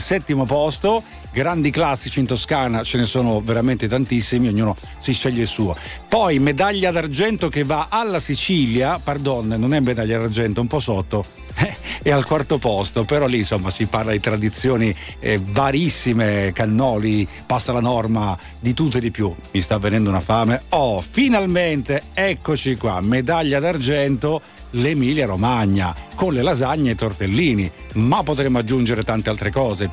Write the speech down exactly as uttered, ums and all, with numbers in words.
settimo posto. Grandi classici in Toscana, ce ne sono veramente tantissimi, ognuno si sceglie il suo. Poi medaglia d'argento che va alla Sicilia, pardon, non è medaglia d'argento, un po' sotto, è al quarto posto, però lì insomma si parla di tradizioni eh, varissime, cannoli, passa la norma, di tutto e di più. Mi sta venendo una fame. Oh, finalmente eccoci qua, medaglia d'argento l'Emilia Romagna con le lasagne e i tortellini, ma potremmo aggiungere tante altre cose,